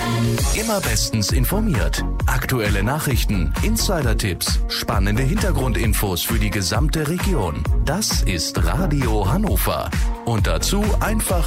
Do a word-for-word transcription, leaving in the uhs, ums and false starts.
Immer bestens informiert. Aktuelle Nachrichten, Insider-Tipps, spannende Hintergrundinfos für die gesamte Region. Das ist Radio Hannover. Und dazu einfach